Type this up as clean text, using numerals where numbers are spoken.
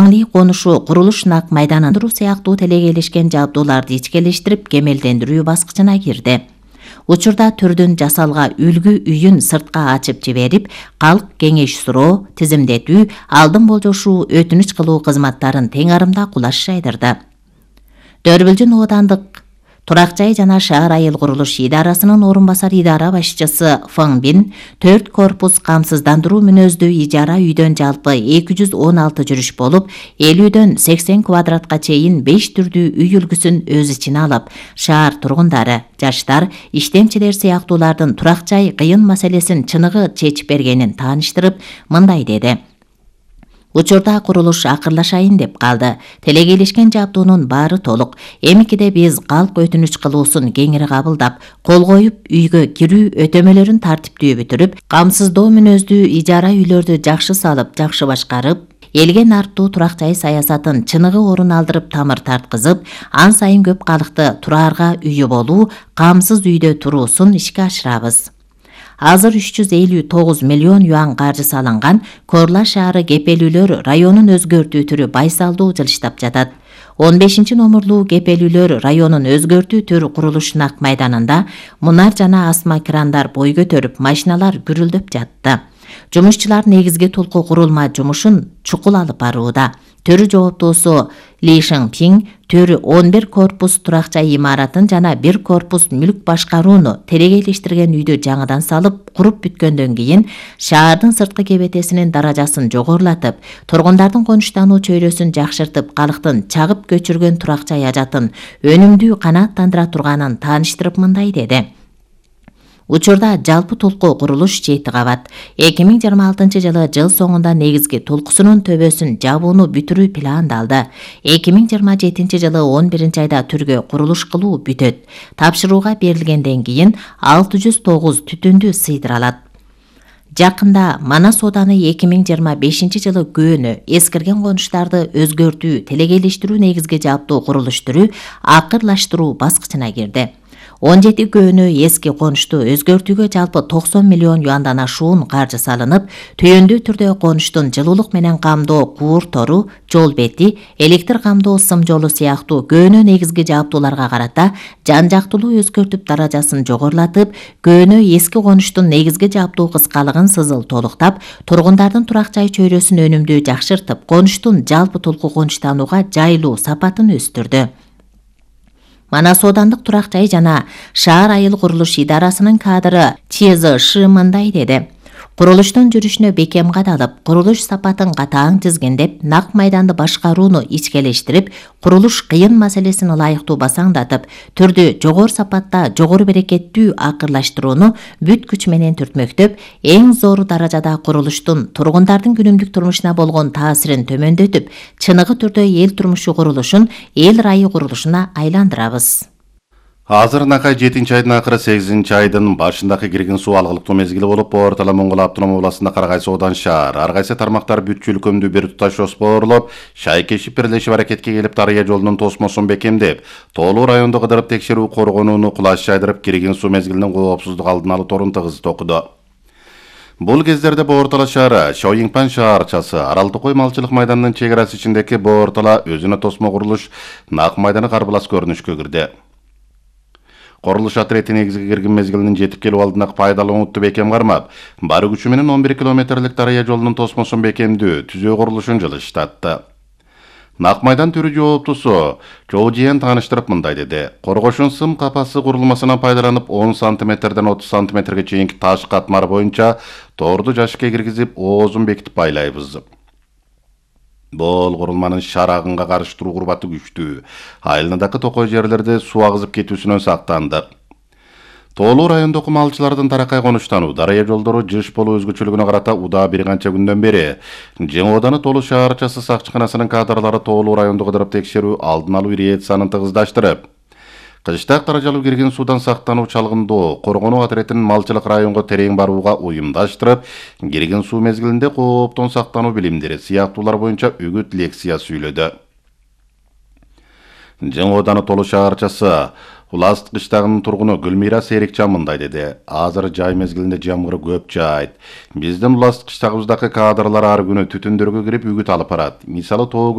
Жаңли конушу, курулуш нак майданындыруу сыяктуу телегейлешкен жабдууларды ичкелештирип, кемелдендирүү баскычына кирди. Учурда түрдүн жасалга үлгү үйүн сыртка ачып жиберип, калк кеңеш суроо, тизимдетүү, алдын болжошуу, өтүнүч кылуу кызматтарын тең арымда кулаш жайдырды. Дөрбүлжүн оодандык Турак жай жана шаар айыл курулуш идарасынын орун басар идара башчысы Фың Бин 4 корпус камсыздандыруу мүнөздүү ижара үйдөн жалпы 216 жүрүш болуп, 50дөн 80 квадратка чейин 5 түрдүү үй үлгүсүн өз ичине алып, шаар тургундары, жаштар, иштемчилер сыяктуулардын турак жай кыйын маселесин чыныгы чечип бергенин тааныштырып, мындай деди. Учурда курулуш акырлашайын деп калды. Телегейлешкен жабдуунун баары толук. Эмикиде биз калк өтүнүч кылуусун кеңири кабылдап, кол коюп, үйгө кирүү өтөмөлөрүн тартиптүү бүтүрүп, камсыздоо мүнөздүү ижара үйлөрдү жакшы салып, жакшы башкарып, элге нарттуу турак жай саясатын чыныгы орун алдырып, тамыр тарткызып, ан сайын көп калыкты тураарга үйү болуу, камсыз үйдө туруусун ишке ашырабыз. Азыр 359 миллион юан каржы салынган Корла шаары кепелүүлөр районун өзгөртүү түрү байсалдуу жылыштап жатат. 15-номурлуу кепелүүлөр районун өзгөртүү түрү курулуш нак майданында мунар жана асма крандар бой көтөрүп, машиналар гүрүлдөп жатты. Жумушчулар негизги тулку курулма жумушун чукул алып барууда. Төрү жооптуусу Ли Шыңпиң төрү 11 корпус турак жай имаратын жана 1 корпус мүлк башкарууну телегейлештирген үйдү жаңыдан салып, куруп бүткөндөн кийин шаардын сырткы кебетесинин даражасын жогорулатып, тургундардын конуштануу чөйрөсүн жакшыртып, калктын чагып көчүргөн турак жай ажатын өнүмдүү канааттандыра турганын тааныштырып мындай деди. Учурда жалпы толку курулуш 7 кабат. 2026 жылы жыл соңунда негизги толкусунун төбөсүн жабууну бүтүрүү пландалды. 2027 жылы 11 айда түргө курулуш кылуу бүтөт. Тапшырууга берилгенден кийин 609 түтүндү сыйдыралат. Жакында Манас ооданы 2025 жылы көөнү эскирген конуштарды өзгөртүү, телегейлештирүү негизги жабдуу курулуш түрү акырлаштыруу баскычына кирди. 17 көөнү эски конушту өзгөртүүгө жалпы 90 миллион юандан ашуун каржы салынып, түйөндүү түрдө конуштун жылуулук менен камдоо куур тору, жол бети, электр камдоо сым жолу сыяктуу көөнү негизги жабдууларга карата жан жактылуу өзгөртүп, даражасын жогорулатып, көөнү эски конуштун негизги жабдуу кыскалыгын сызыл толуктап, тургундардын турак жай чөйрөсүн өнүмдүү жакшыртып, конуштун жалпы толку конуштанууга жайлуу сапатын өстүрдү. Манас оодандык турак жай жана шаар айыл курулуш идарасынын кадры Чезы Шы мындай деди. Курулуштун жүрүшүнө бекем кадалып, курулуш сапатын катаң тизгиндеп, нак майданды башкарууну ичкелештирип, курулуш кыйын маселесин ылайыктуу басаңдатып, түрдү жогору сапатта, жогору берекеттүү акырлаштырууну бүт күч менен түртмөктөп, эң зор даражада курулуштун тургундардын күнүмдүк турмушуна болгон таасирин төмөндөтүп, чыныгы түрдө эл турмушу курулушун эл райы курулушуна айландырабыз. Азыр накай 7 айдын акыры 8 айдын башындагы кирген суу алгылыктуу мезгили болуп, ортала Моңгол автономия областында Карагайсы одан шаар, ар кайсы тармактар бүт чүлкөмдүү бир туташ жоспорлоп, шайкешип бирлешип аракетке келип, Дарыя жолунун тосмосун бекемдеп, тоолуу райондо кыдырып текшерүү коргонууну кулаш жайдырып, кирген суу мезгилинин коопсуздук алдын алуу торунтугыз токуду. Бул кездерде Боортала шаары, Шоюңпан шаарчасы, Арал Токой малчылык майданынын чегерасы ичиндеги Боортала өзүнө тосмо курулуш нак майданы карбылас көрүнүшкө кирди. Курулуш отрети негизги кирген мезгилинин жетип келүү алдындагы пайдаланууну бекем кармап, бар күчү менен 11 километрлик Дарыя жолунун тосмосун бекемдүү, түзөө курулушун жылыштатты. Нак майдан түрү жооптусу Чоо Жиен тааныштырып мындай деди. Коргошун сым капасы курулмасынан пайдаланып 10 сантиметрден 30 сантиметрге чейинки таш катмар боюнча торду жашыкка киргизип, оозун бекитип байлайбыз. Бул курулманын шарагынга каршы туруу курбаты күчтүү. Айылындагы токой жерлерде суу агызып кетүүсүнөн сактандык. Тоолуу райондогу малчылардын таракай конуштануу, Дарыя жолдору жыш болуу өзгөчөлүгүнө карата удаа бир канча күндөн бери Жаңы ооданы Тоолуу шаарчасы сакчыканасынын кадрлары тоолуу райондо кыдырып текшерүү, алдын алуу ириетсанын тыгыздаштырып, кыштак даражалуу кирген суудан сактануу чалгындоо, коргонуу отретинин малчылык районго терең барууга уюмдаштырып, кирген суу мезгилинде кооптон сактануу билимдери сыяктуулар боюнча үгүт лекция сүйлөдү. Жаңы ооданы Тоолуу шаарчасы Уласт кыштагынын тургуну Гүлмира Серикчан мындай деди. Азыр жай мезгилинде жамгыр көп жаайт. Биздин Уласт кыштагыбыздагы кадрлар ар күнү түтүндөргө кирип үгүт алып барат. Мисалы